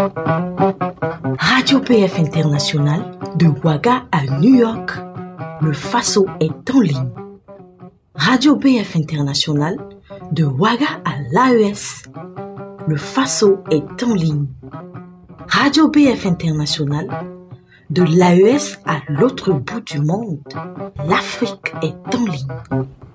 Radio PF International, de Ouaga à New York, le Faso est en ligne. Radio PF International, de Ouaga à l'AES, le Faso est en ligne. Radio PF International, de l'AES à l'autre bout du monde, l'Afrique est en ligne.